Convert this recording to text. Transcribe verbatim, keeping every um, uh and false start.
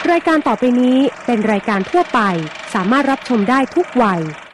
รายการต่อไปนี้เป็นรายการทั่วไปสามารถรับชมได้ทุกวัย